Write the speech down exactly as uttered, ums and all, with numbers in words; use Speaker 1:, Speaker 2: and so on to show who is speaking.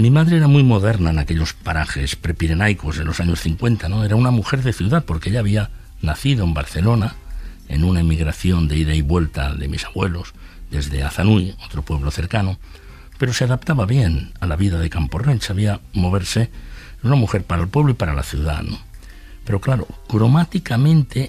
Speaker 1: Mi madre era muy moderna en aquellos parajes prepirenaicos de los años cincuenta, ¿no? Era una mujer de ciudad porque ella había nacido en Barcelona, en una emigración de ida y vuelta de mis abuelos, desde Azanui, otro pueblo cercano, pero se adaptaba bien a la vida de Camporrel, sabía moverse, era una mujer para el pueblo y para la ciudad, ¿no? Pero claro, cromáticamente